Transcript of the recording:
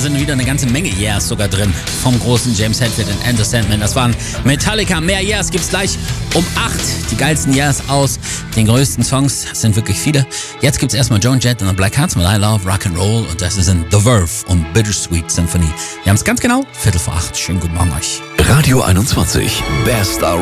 sind wieder eine ganze Menge Yeahs sogar drin. Vom großen James Hetfield und Enter Sandman. Das waren Metallica. Mehr Yeahs gibt's gleich um 8. Die geilsten Yeahs aus den größten Songs. Es sind wirklich viele. Jetzt gibt's erstmal Joan Jett und The Black Hearts mit I Love Rock'n'Roll. Und das ist in The Verve und Bittersweet Symphony. Wir haben es ganz genau 7:45. Schönen guten Morgen euch. Radio 21. Best